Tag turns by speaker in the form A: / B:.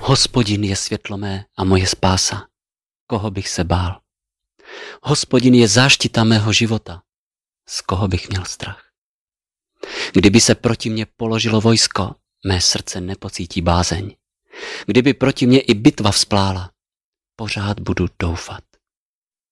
A: Hospodin je světlo mé a moje spása. Koho bych se bál? Hospodin je záštita mého života. Z koho bych měl strach? Kdyby se proti mně položilo vojsko, mé srdce nepocítí bázeň. Kdyby proti mně i bitva vzplála, pořád budu doufat.